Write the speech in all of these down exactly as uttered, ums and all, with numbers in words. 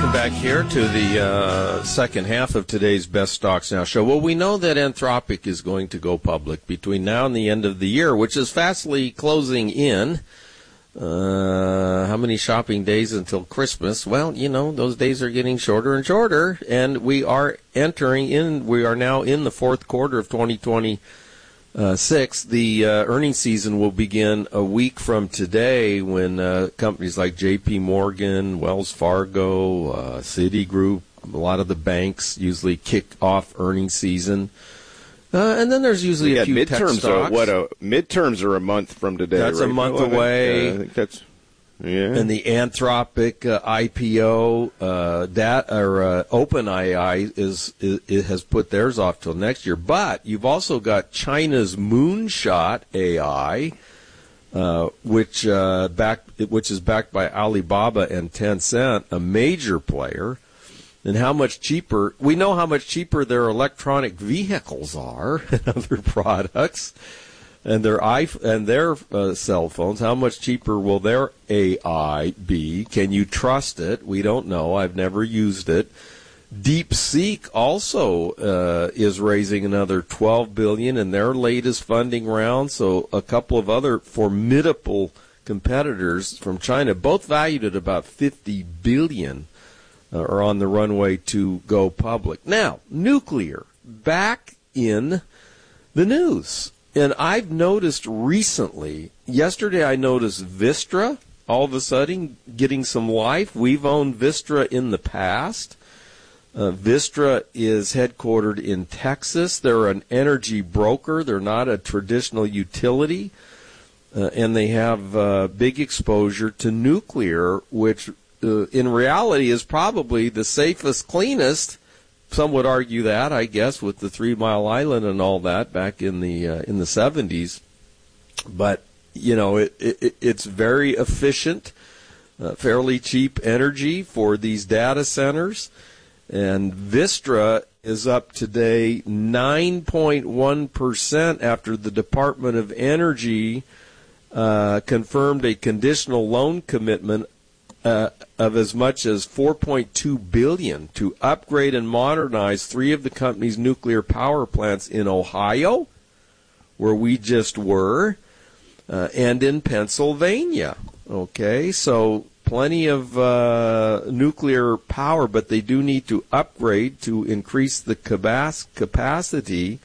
Welcome back here to the uh, second half of today's Best Stocks Now show. Well, we know that Anthropic is going to go public between now and the end of the year, which is fastly closing in. Uh, how many shopping days until Christmas? Well, you know, those days are getting shorter and shorter, and we are entering in, we are now in the fourth quarter of twenty twenty. Uh, six, the uh, earnings season will begin a week from today when uh, companies like J P Morgan, Wells Fargo, uh, Citigroup, a lot of the banks usually kick off earnings season. Uh, and then there's usually yeah, a few midterms tech stocks. Are, what, a, midterms are a month from today. That's right? a month oh, I away. Think, uh, I think that's... Yeah. And the Anthropic uh, I P O, uh, that or uh, OpenAI is, is it has put theirs off till next year. But you've also got China's Moonshot A I, uh, which uh, back which is backed by Alibaba and Tencent, a major player. And how much cheaper? We know how much cheaper their electronic vehicles are and other products. And their iPhone and their uh, cell phones, how much cheaper will their A I be? Can you trust it? We don't know. I've never used it. DeepSeek also uh, is raising another twelve billion dollars in their latest funding round. So a couple of other formidable competitors from China, both valued at about fifty billion dollars, uh, are on the runway to go public. Now, nuclear back in the news. And I've noticed recently, yesterday I noticed Vistra all of a sudden getting some life. We've owned Vistra in the past. Uh, Vistra is headquartered in Texas. They're an energy broker. They're not a traditional utility. Uh, and they have uh, big exposure to nuclear, which uh, in reality is probably the safest, cleanest. Some would argue that, I guess, with the Three Mile Island and all that back in the uh, in the seventies. But you know, it, it it's very efficient, uh, fairly cheap energy for these data centers. And Vistra is up today nine point one percent after the Department of Energy uh, confirmed a conditional loan commitment Uh, of as much as four point two billion dollars to upgrade and modernize three of the company's nuclear power plants in Ohio, where we just were, uh, and in Pennsylvania. Okay, so plenty of uh, nuclear power, but they do need to upgrade to increase the capacity.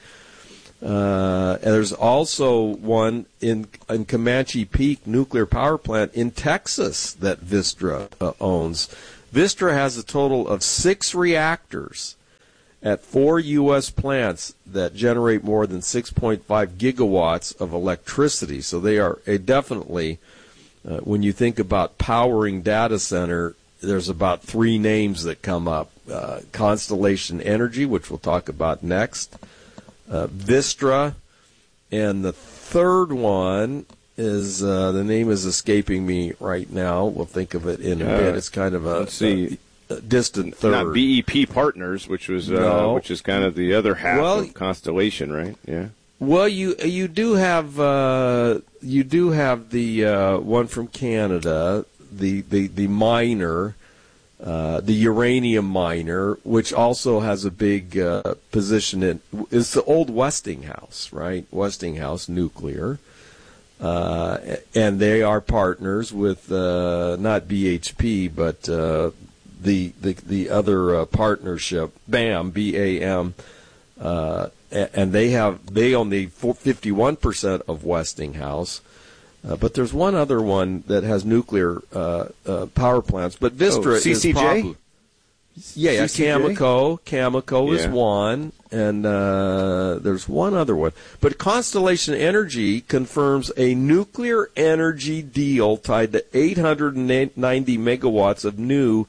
Uh, and there's also one in, in Comanche Peak nuclear power plant in Texas that Vistra uh, owns. Vistra has a total of six reactors at four U S plants that generate more than six point five gigawatts of electricity. So they are a definitely, uh, when you think about powering data center, there's about three names that come up. Uh, Constellation Energy, which we'll talk about next. Uh, Vistra, and the third one is uh, the name is escaping me right now. We'll think of it in a uh, bit. It's kind of a, let's see. a, a distant third. Not B E P Partners, which was uh, no. which is kind of the other half well, of Constellation, right? Yeah. Well, you you do have uh, you do have the uh, one from Canada, the the the miner. Uh, the uranium miner, which also has a big uh, position in, is the old Westinghouse, right? Westinghouse Nuclear. Uh, and they are partners with uh, not B H P, but uh, the, the the other uh, partnership, BAM, B A M, uh, and they have they own the fifty-one percent of Westinghouse. Uh, but there's one other one that has nuclear uh, uh, power plants. But Vistra oh, C C J? is probably... Yeah, yeah, C C J? Cameco. Cameco yeah. is one, and uh, there's one other one. But Constellation Energy confirms a nuclear energy deal tied to eight hundred ninety megawatts of new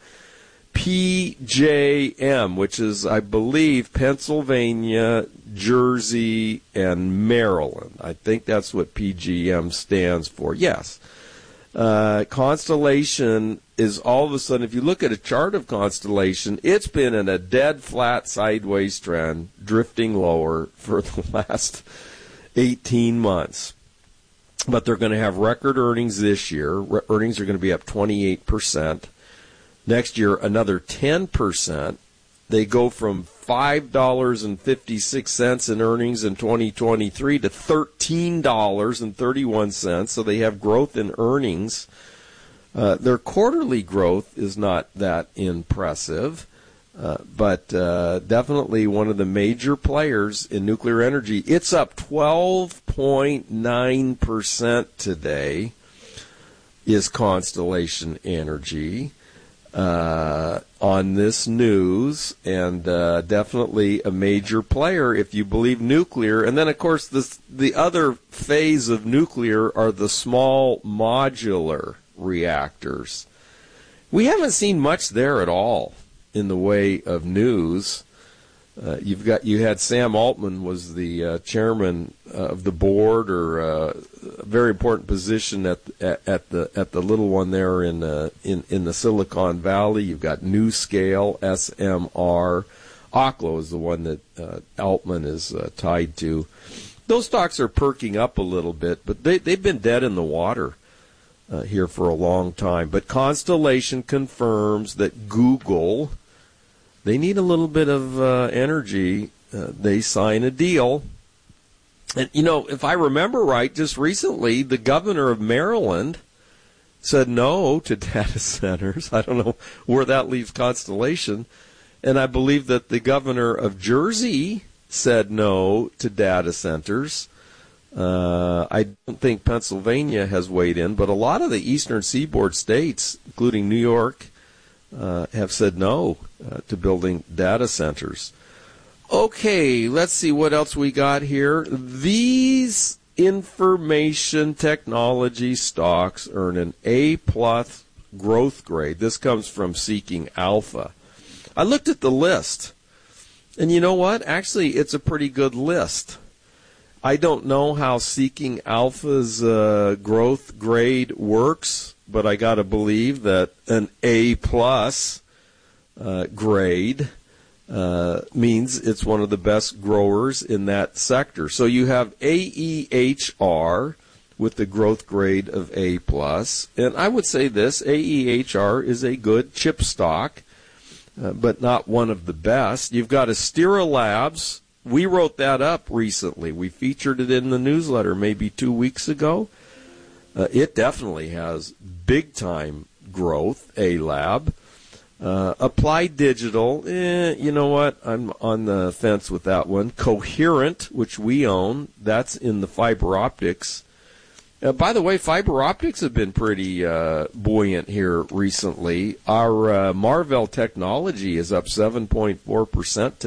P J M, which is, I believe, Pennsylvania, Jersey, and Maryland. I think that's what P G M stands for. Yes. Uh, Constellation is all of a sudden, if you look at a chart of Constellation, it's been in a dead flat sideways trend, drifting lower for the last eighteen months. But they're going to have record earnings this year. Re- earnings are going to be up twenty-eight percent. Next year, another ten percent. They go from five dollars and fifty-six cents in earnings in twenty twenty-three to thirteen dollars and thirty-one cents. So they have growth in earnings. Uh, their quarterly growth is not that impressive, uh, but uh, definitely one of the major players in nuclear energy. It's up twelve point nine percent today, is Constellation Energy. Uh, on this news, and uh, definitely a major player if you believe nuclear. And then, of course, this, the other phase of nuclear are the small modular reactors. We haven't seen much there at all in the way of news. Uh, you've got you had Sam Altman was the uh, chairman uh, of the board, or uh, a very important position at, at at the at the little one there in uh, in in the Silicon Valley. You've got NuScale, S M R, Oklo is the one that uh, Altman is uh, tied to. Those stocks are perking up a little bit, but they they've been dead in the water uh, here for a long time. But Constellation confirms that Google, they need a little bit of uh, energy. Uh, they sign a deal. And, you know, if I remember right, just recently, the governor of Maryland said no to data centers. I don't know where that leaves Constellation. And I believe that the governor of Jersey said no to data centers. Uh, I don't think Pennsylvania has weighed in, but a lot of the eastern seaboard states, including New York, Uh, have said no uh, to building data centers. Okay, let's see what else we got here. These information technology stocks earn an A-plus growth grade. This comes from Seeking Alpha. I looked at the list, and you know what? Actually, it's a pretty good list. I don't know how Seeking Alpha's uh, growth grade works, but I got to believe that an A-plus uh, grade uh, means it's one of the best growers in that sector. So you have A E H R with the growth grade of A-plus. And I would say this, A E H R is a good chip stock, uh, but not one of the best. You've got Astera Labs. We wrote that up recently. We featured it in the newsletter maybe two weeks ago. Uh, it definitely has big-time growth, A-Lab. Uh, Applied Digital, eh, you know what? I'm on the fence with that one. Coherent, which we own, that's in the fiber optics. Uh, by the way, fiber optics have been pretty uh, buoyant here recently. Our uh, Marvell technology is up seven point four percent today.